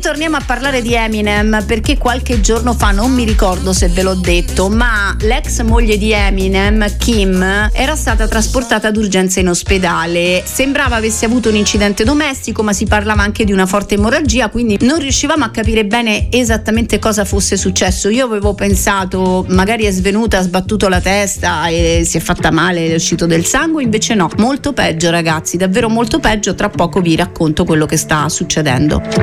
Ritorniamo a parlare di Eminem perché qualche giorno fa, non mi ricordo se ve l'ho detto, ma l'ex moglie di Eminem, Kim, era stata trasportata d'urgenza in ospedale. Sembrava avesse avuto un incidente domestico, ma si parlava anche di una forte emorragia, quindi non riuscivamo a capire bene esattamente cosa fosse successo. Io avevo pensato magari è svenuta, ha sbattuto la testa e si è fatta male, è uscito del sangue, invece no, molto peggio ragazzi, davvero molto peggio. Tra poco vi racconto quello che sta succedendo.